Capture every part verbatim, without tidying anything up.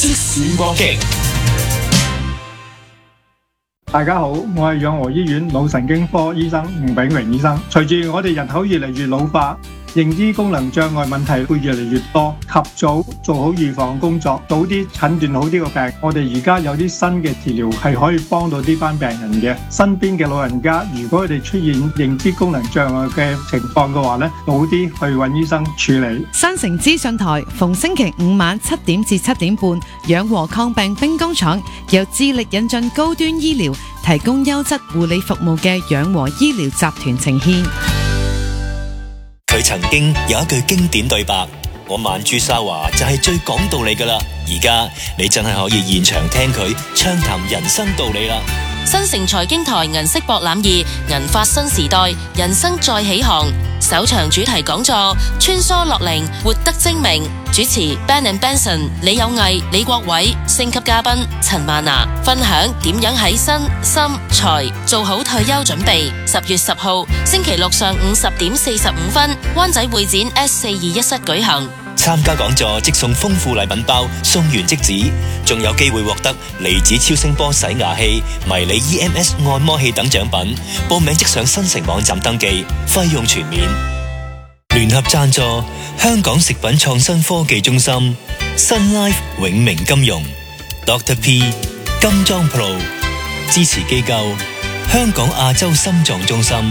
即時搏擊。 大家好，我係養和醫院腦神經科醫生吳炳榮醫生。隨住我哋人口越嚟越老化，認知功能障礙問題會越嚟越多，及早做好預防工作，早啲診斷好呢個病。我哋而家有啲新嘅治療係可以幫到呢班病人嘅。身邊嘅老人家，如果佢哋出現認知功能障礙嘅情況嘅話咧，早啲去揾醫生處理。 新城資訊台逢星期五晚七點至七點半，養和抗病兵工廠由致力引進高端醫療，提供優質護理服務嘅養和醫療集團呈現。 佢曾經有一句經典對白：我曼珠沙華就係最講道理噶啦。而家你真係可以現場聽佢暢談人生道理啦。 新城財經台銀色博覽二銀發新時代，人生再起航。首場主題講座穿梭樂齡，活得精明。主持 Ben and Benson 李有毅、李國偉，星級嘉賓陳曼娜分享點樣喺身心財做好退休準備。十月十號星期六上午十點四十五分，灣仔會展 S 四二一室舉行。 參加講座即送豐富禮品包，送完即止，仲有機會獲得離子超聲波洗牙器、迷你 E M S 按摩器等獎品。報名即上新城網站登記，費用全免。聯合贊助香港食品創新科技中心、Sun Life 永明金融、Doctor P 金裝 Pro 支持機構香港亞洲心臟中心。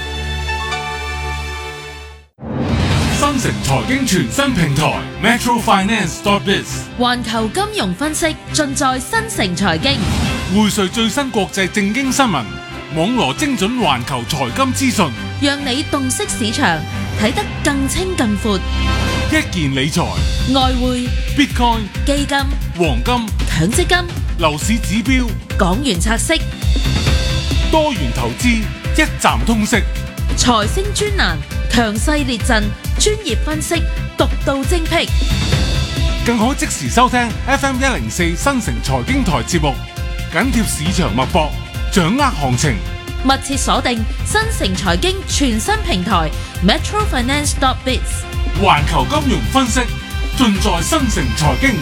新城財經全新平台 Metro Finance dot biz， 環球金融分析盡在新城財經， 匯萃最新國際政經新聞，網羅精準環球財金資訊， 讓你洞悉市場，睇得更清更闊。 一件理財、 外匯、 Bitcoin、 基金、 黃金、 強積金、 樓市指標、 港元拆息、 多元投資，一站通識。 財星專欄，強勢列陣，專業分析，獨到精闢。 更可即時收聽 F M 一零四新城財經台節目，緊貼市場脈搏，掌握行情。 密切鎖定新城財經全新平台 Metro Finance dot biz， 環球金融分析盡在新城財經。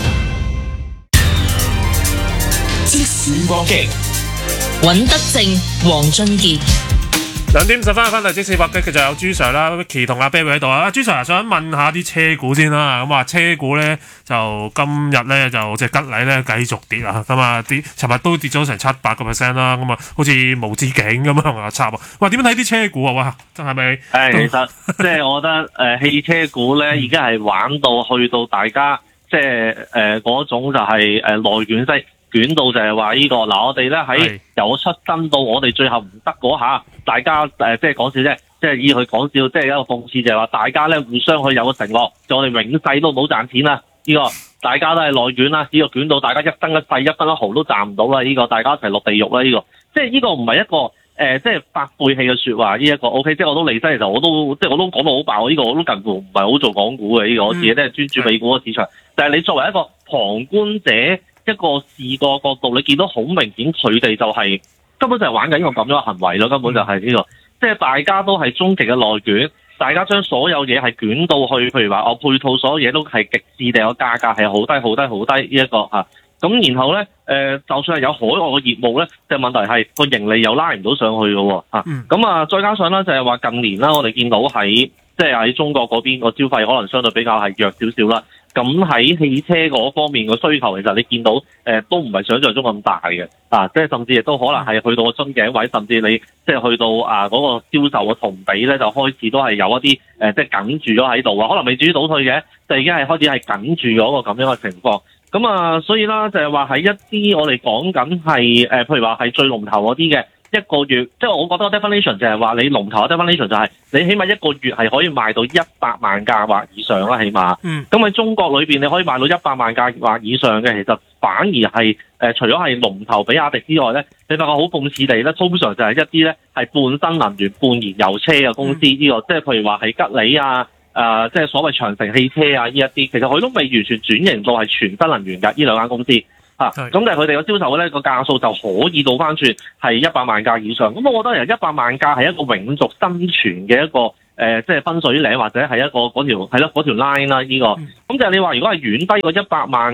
即時搏擊， 尹德正、黃俊傑。 兩點十分翻嚟即時搏擊，佢就有朱 Sir 啦 ，Vicky 同阿 Baby 喺度啊。朱 Sir 想問下啲車股先啦，咁啊車股咧就今日咧就隻吉利咧繼續跌啊，咁啊啲尋日都跌咗成七八個 percent 啦，咁啊好似無止境咁樣啊插喎。哇，點樣睇啲車股啊？哇，真係咪？ 係其實即係我覺得誒、呃、汽車股咧已經係玩到去到大家即係誒嗰種就係誒內捲式。捲到就係話呢個嗱，我哋咧喺由我出生到我哋最後唔得嗰下，大家誒、呃、即係講笑啫，即係以佢講笑，即係一個諷刺就係話大家咧互相去有個承諾，就我哋永世都唔好賺錢啦。呢、這個大家都係內捲啦，呢、這個捲到大家一分一世一分一毫都賺唔到啦。呢、這個大家一齊落地獄啦。呢、這個即係呢個唔係一個誒、呃、即係發晦氣嘅説話。呢、這、一個 O、OK, K， 即係我都離身嘅時候，我都即係我都講到好爆。呢、這個我都近乎唔係好做港股嘅呢、這個，我自己都係專注美股嘅市場。嗯、但係你作為一個旁觀者。一個視覺角度，你見到好明顯，佢哋就係、是、根本就係玩緊一個咁樣嘅行為咯。根本就係呢、這個，即係大家都係終極嘅內捲，大家將所有嘢係捲到去，譬如話我配套所有嘢都係極致地，個價格係好低、好低、好低呢一、這個嚇。咁、啊、然後咧，誒、呃，就算係有海外嘅業務咧，即係問題係個盈利又拉唔到上去嘅喎嚇。咁啊，再加上咧就係話近年啦，我哋見到喺即係喺中國嗰邊個消費可能相對比較係弱少少啦。咁喺汽車嗰方面嘅需求，其實你見到誒、呃、都唔係想像中咁大嘅，啊，即係甚至亦都可能係去到個樽頸位，甚至你即係去到啊嗰、那個銷售嘅同比咧，就開始都係有一啲誒、呃、即係緊住咗喺度啊，可能未至於倒退嘅，就已經係開始係緊住咗個咁樣嘅情況。咁啊，所以啦，就係話喺一啲我哋講緊係誒，譬如話係最龍頭嗰啲嘅。一個月，即係我覺得 definition 就係話你龍頭嘅 definition 就係你起碼一個月係可以賣到一百萬架或以上啦，起碼。嗯。咁喺中國裏邊你可以賣到一百萬架或以上嘅，其實反而係誒、呃，除咗係龍頭比亞迪之外咧，你發覺好諷刺地咧，通常就係一啲咧係半新能源、半燃油車嘅公司呢、嗯這個，即係譬如話係吉利啊，誒、呃，即係所謂長城汽車啊呢一啲，其實佢都未完全轉型到係全新能源㗎，呢兩間公司。啊，咁但係佢哋嘅銷售咧個價數就可以到翻轉係一百萬架以上，咁我覺得由一百萬架係一個永續生存嘅一個誒、呃，即係分水嶺或者係一個嗰條係咯嗰條 line 啦呢、這個，咁、嗯、就係你話如果係遠低過一百萬嘅，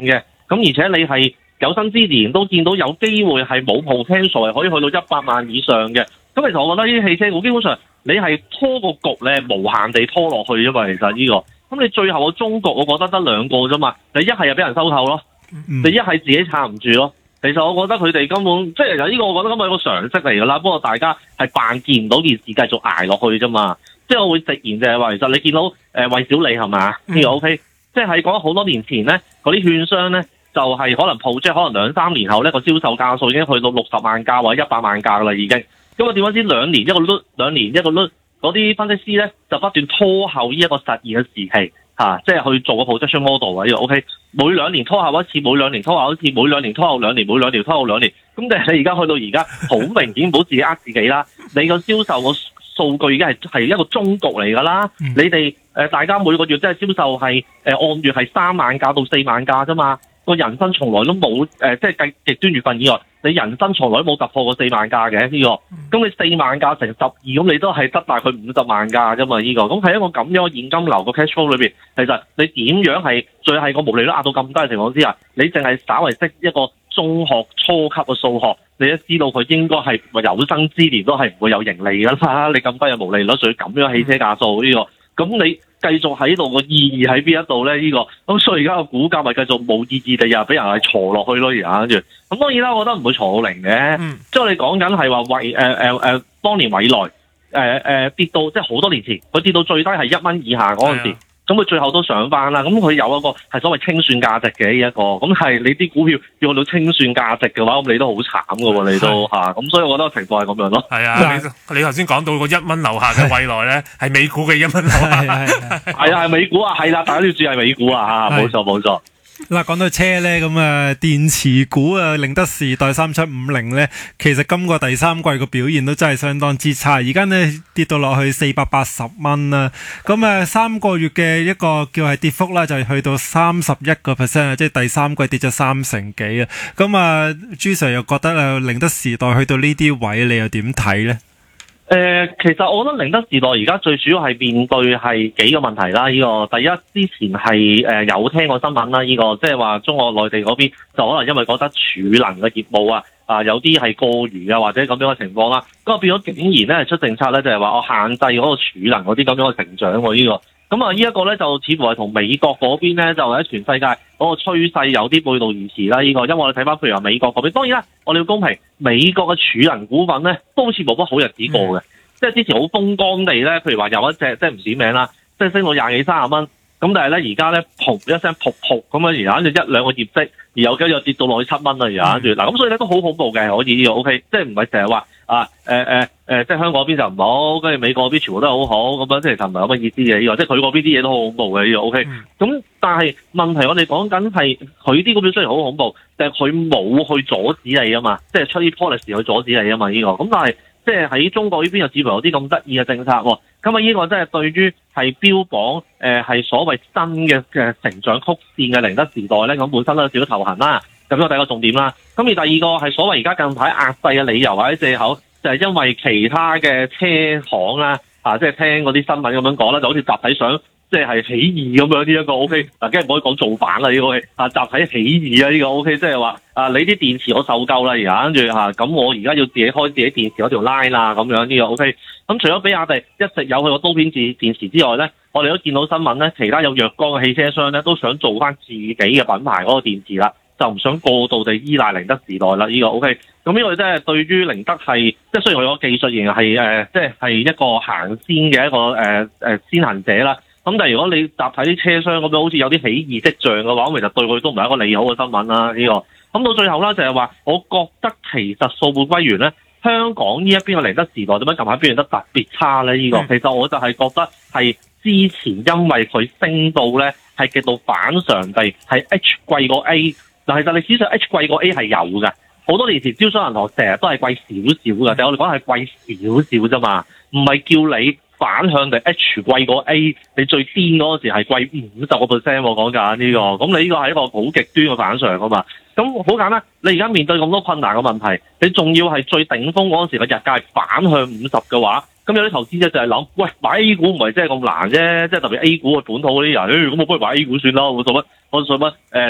咁而且你係有生之年都見到有機會係冇 potential 係可以去到一百萬以上嘅。咁其實我覺得呢啲汽車股基本上你係拖個局咧，無限地拖落去啫嘛。其實呢、這個咁你最後個終局，我覺得得兩個啫嘛。你一係又俾人收購咯，嗯、你一係自己撐唔住咯。其實我覺得佢哋根本即係其實呢個，我覺得根本係個常識嚟㗎啦。不過大家係扮見唔到件事，繼續捱落去啫嘛。即係我會直言就係話，其實你見到誒蔚小理係嘛呢個 OK，即係喺講好多年前咧，嗰啲券商咧就係、是、可能鋪，即係可能兩三年後咧個銷售價數已經去到六十萬價或者一百萬價㗎啦已經。咁啊點解知兩年一個輪，兩年一個輪，嗰啲分析師咧就不斷拖後呢一個實現嘅時期。嚇、啊，即係去做個 projection model 啊！呢個 OK，每兩年拖後一次，每兩年拖後一次，每兩年拖後兩年，每兩年拖後兩年。咁但係你而家去到而家，好明顯唔好自己呃自己啦！你個銷售個數據已經係係一個終局嚟㗎啦。嗯、你哋誒、呃、大家每個月即係銷售係誒、呃、按月係三萬架到四萬架啫嘛。個人生從來都冇誒、呃，即係計極端月份以外，你人生從來都冇突破過四萬架嘅呢、這個。咁你四萬架乘十二，咁你都係得大概五十萬架啫嘛呢個。咁喺一個咁樣嘅現金流個 cash flow 裏邊，其實你點樣係最係個毛利率壓到咁低嘅情況之下，你淨係稍為識一個中學初級嘅數學，你都知道佢應該係有生之年都係唔會有盈利㗎啦。你咁低嘅毛利率，仲要咁樣汽車價數呢個，咁你繼續喺度個意義喺邊一度咧？呢、這個咁所以而家個股價咪繼續冇意義地又俾人係挫落去咯，而家跟住咁當然啦，我覺得唔會挫到零嘅。嗯、即係你講緊係話蔚誒誒誒，當年蔚來誒誒跌到即係好多年前，佢跌到最低係一蚊以下嗰陣時，咁佢、啊、最後都上翻啦。咁佢有一個係所謂清算價值嘅一個，咁係你啲股票要去到清算價值嘅話，咁你都好慘㗎喎，你都嚇。咁、啊、所以我覺得情況係咁樣咯。係啊，你你頭先講到個一蚊樓下嘅蔚來咧，係美股嘅一蚊樓下， 係啊，係美股啊，係啦，大家都要注意係美股啊嚇，冇錯冇錯。 嗱，講到車咧，咁啊，電池股啊，寧德時代三七五零咧，其實今個第三季個表現都真係相當之差，而家呢跌到落去四百八十蚊啦。咁啊，三個月嘅一個叫係跌幅啦，就係去到三十一個 percent 啊，即係第三季跌咗三成幾啊。咁啊，朱 Sir 又覺得啊，寧德時代去到呢啲位，你又點睇咧？ 誒、呃，其實我覺得寧德時代而家最主要係面對係幾個問題啦。呢、這個第一，之前係誒、呃、有聽過新聞啦，呢、這個即係話中國內地嗰邊就可能因為覺得儲能嘅業務啊，啊有啲係過餘啊或者咁樣嘅情況啦，咁啊變咗竟然咧出政策咧就係話我限制嗰個儲能嗰啲咁樣嘅成長喎呢、這個。咁啊，呢一個咧就似乎係同美國嗰邊咧，就喺全世界嗰個趨勢有啲背道而馳啦。呢、這個，因為我哋睇翻譬如話美國嗰邊，當然啦，我哋要公平，美國嘅儲能股份咧都好似冇乜好日子過嘅。嗯、即係之前好風光地咧，譬如話有一隻即係唔點名啦，即係升到廿幾三十蚊，咁但係咧而家咧噗一聲噗噗咁樣，而家跟住一兩個業績，而有幾又跌到落去七蚊啦，而家跟住嗱，咁所以咧都好恐怖嘅，可以呢個 O K，即係唔係成日話啊誒誒誒，即係香港嗰邊就唔好，跟住美國嗰邊全部都係好好咁樣，即係就唔係咁嘅意思嘅呢個，即係佢嗰邊啲嘢都好恐怖嘅呢個 O K。咁但係問題我哋講緊係佢啲股票雖然好恐怖，但係佢冇去阻止你啊嘛，即係出啲 policy 去阻止你啊嘛呢個。咁但係即係喺中國呢邊又似乎有啲咁得意嘅政策喎。咁啊呢個真係對於係標榜誒係、呃、所謂新嘅嘅成長曲線嘅寧德時代咧，咁本身都有少少頭痕啦。咁呢個第一個重點啦。咁而第二個係所謂而家近排壓制嘅理由或者藉口，就係、是、因為其他嘅車行啦，啊，即係聽嗰啲新聞咁樣講啦，就好似集體想即係係起義咁樣呢一個 O K，嗱，梗係唔可以講造反啦呢個 O K，啊，集體起義啊呢個 O K，即係話啊，你啲電池我受夠啦而家，跟住嚇咁我而家要自己開自己電池嗰條 line 啦咁樣呢個 O K。咁除咗比亞迪一直有佢個刀片電電池之外咧，我哋都見到新聞咧，其他有若干嘅汽車商咧都想做翻自己嘅品牌嗰個電池啦。就唔想過度地依賴寧德時代啦，呢、這個 O K。咁呢個真係對於寧德係，即係雖然佢個技術仍然係誒，即係係一個行先嘅一個誒誒、呃、先行者啦。咁但係如果你集體啲車商咁樣好似有啲起義跡象嘅話，咁其實對佢都唔係一個利好嘅新聞啦。呢、這個咁到最後啦，就係話，我覺得其實數據歸原咧，香港呢一邊嘅寧德時代點解近排表現得特別差咧？呢、這個、嗯、其實我就係覺得係之前因為佢升到咧係極度反常地係 H 貴過 A。嗱，其實歷史上 H 貴過 A 係有嘅，好多年前招商銀行成日都係貴少少嘅，但係我哋講係貴少少啫嘛，唔係叫你反向地 H 貴過 A，你最癲嗰時係貴五十個 percent 我講緊呢個，咁你呢個係一個好極端嘅反常啊嘛，咁好簡單，你而家面對咁多困難嘅問題，你仲要係最頂峰嗰時嘅日價係反向五十嘅話，咁有啲投資者就係諗，喂，買 A 股唔係真係咁難啫，即係特別 A 股嘅本土嗰啲人，誒、哎，咁我不如買 A 股算啦，我做乜，我做乜誒？